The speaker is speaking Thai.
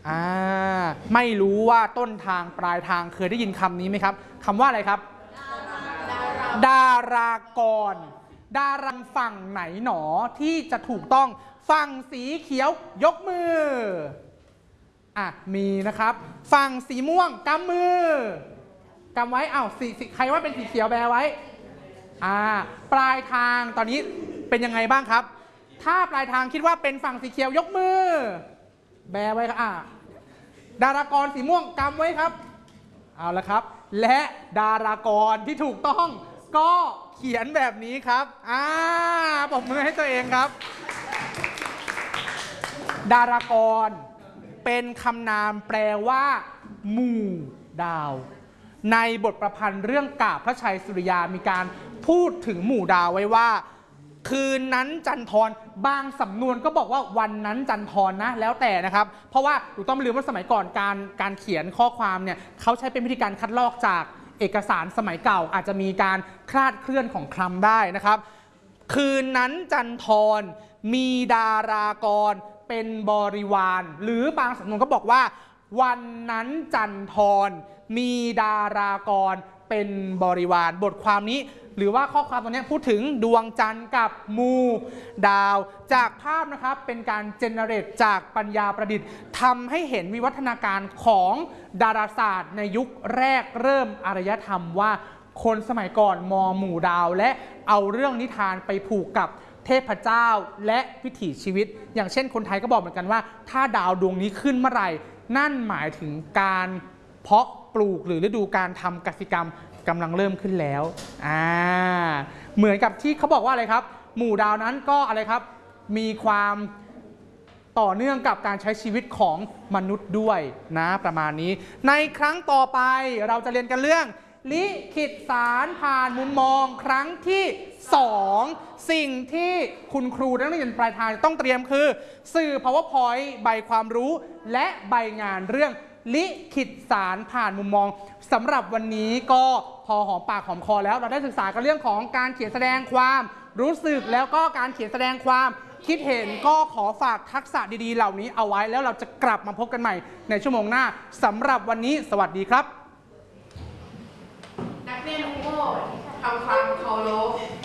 ไม่รู้ว่าต้นทางปลายทางเคยได้ยินคำนี้ไหมครับคำว่าอะไรครับดารากรดาราฝั่งไหนหนอที่จะถูกต้องฝั่งสีเขียวยกมือมีนะครับฝั่งสีม่วงกำมือกำไว้ใครว่าเป็นสีเขียวแบไว้ปลายทางตอนนี้เป็นยังไงบ้างครับถ้าปลายทางคิดว่าเป็นฝั่งสีเขียวยกมือแบไว้ครับดารากรสีม่วงกำไว้ครับเอาละครับและดารากรที่ถูกต้องก็เขียนแบบนี้ครับปรบมือให้ตัวเองครับดารากรเป็นคำนามแปลว่าหมู่ดาวในบทประพันธ์เรื่องกาบพระชัยสุริยามีการพูดถึงหมู่ดาวไว้ว่าคืนนั้นจันทรบางสำนวนก็บอกว่าวันนั้นจันทรนะแล้วแต่นะครับเพราะว่าถูกต้องลืมว่าสมัยก่อนการเขียนข้อความเนี่ยเขาใช้เป็นวิธีการคัดลอกจากเอกสารสมัยเก่าอาจจะมีการคลาดเคลื่อนของคำได้นะครับคืนนั้นจันทรมีดารากรเป็นบริวารหรือบางสำนวนก็บอกว่าวันนั้นจันทรมีดารากรเป็นบริวารบทความนี้หรือว่าข้อความตัวนี้พูดถึงดวงจันทร์กับหมู่ดาวจากภาพนะครับเป็นการเจเนเรตจากปัญญาประดิษฐ์ทำให้เห็นวิวัฒนาการของดาราศาสตร์ในยุคแรกเริ่มอารยธรรมว่าคนสมัยก่อนมองหมู่ดาวและเอาเรื่องนิทานไปผูกกับเทพเจ้าและวิถีชีวิตอย่างเช่นคนไทยก็บอกเหมือนกันว่าถ้าดาวดวงนี้ขึ้นเมื่อไหร่นั่นหมายถึงการเพาะปลูกหรือฤดูการทำกสิกรรมกำลังเริ่มขึ้นแล้วเหมือนกับที่เขาบอกว่าอะไรครับหมู่ดาวนั้นก็อะไรครับมีความต่อเนื่องกับการใช้ชีวิตของมนุษย์ด้วยนะประมาณนี้ในครั้งต่อไปเราจะเรียนกันเรื่องลิขิตสารผ่านมุมมองครั้งที่2สิ่งที่คุณครูนักเรียนปลายทางต้องเตรียมคือสื่อ PowerPoint ใบความรู้และใบงานเรื่องลิขิตสารผ่านมุมมองสำหรับวันนี้ก็พอหอมปากหอมคอแล้วเราได้ศึกษากันเรื่องของการเขียนแสดงความรู้สึกแล้วก็การเขียนแสดงความคิดเห็นก็ขอฝากทักษะดีๆเหล่านี้เอาไว้แล้วเราจะกลับมาพบกันใหม่ในชั่วโมงหน้าสำหรับวันนี้สวัสดีครับนักเรียนทุกคนทำความเคารพ